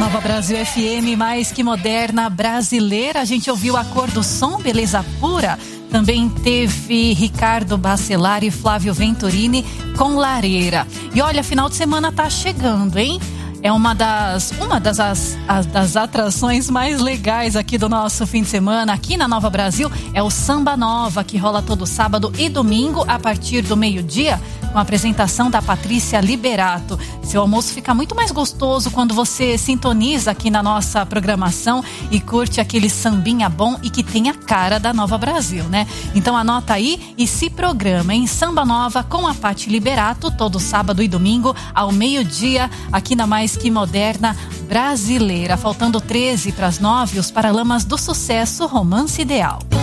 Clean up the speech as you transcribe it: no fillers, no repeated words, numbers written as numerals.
Nova Brasil FM, mais que moderna, brasileira. A gente ouviu A Cor do Som, Beleza Pura. Também teve Ricardo Bacelar e Flávio Venturini com Lareira. E olha, final de semana tá chegando, hein? É uma das atrações mais legais aqui do nosso fim de semana, aqui na Nova Brasil, é o Samba Nova, que rola todo sábado e domingo, a partir do meio-dia, com a apresentação da Patrícia Liberato. Seu almoço fica muito mais gostoso quando você sintoniza aqui na nossa programação e curte aquele sambinha bom e que tem a cara da Nova Brasil, né? Então anota aí e se programa em Samba Nova com a Pati Liberato, todo sábado e domingo, ao meio-dia, aqui na Mais Que Moderna Brasileira. Faltando 13 para as 9, os Paralamas do Sucesso, Romance Ideal.